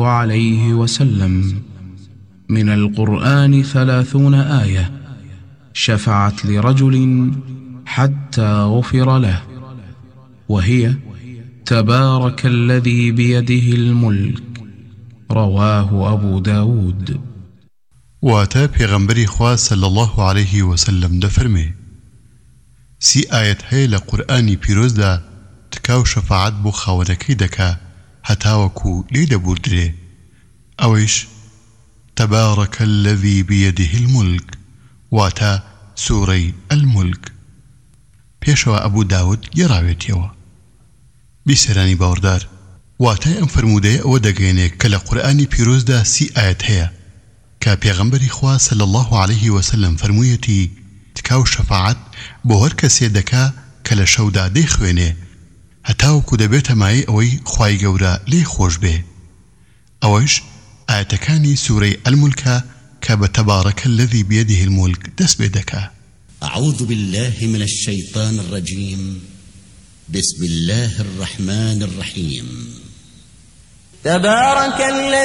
عليه وسلم: من القرآن 30 آية شفعت لرجل حتى غفر له، وهي: تبارك الذي بيده الملك. رواه أبو داود. واتا پیغمبری خواه صلی الله عليه وسلم دفرمي 30 آيات هي لقرآني پیروز دا تكاو شفاعت بو خاونكي دكا هتاوكو ليدا بوردري اويش: تبارك الذي بيده الملك، واتا سوري الملك. پیشوا ابو داود يراويتيوا بسراني باوردار واتا ام فرموده او دقينه كلا قرآني پیروز دا 30 آيات هي كا پیغمبری خواه صلی الله عليه وسلم فرمویتی تکاو شفاعت بو هر کسی دکا کل شودا دی خوینه هتاوکو دبیت مای اوی خواهی گورا لی خوش به. اویش آیتکانی سوره الملک که بتبارك الذي بيده الملك دس بدكا. أعوذ بالله من الشيطان الرجيم. بسم الله الرحمن الرحيم. تبارك الذي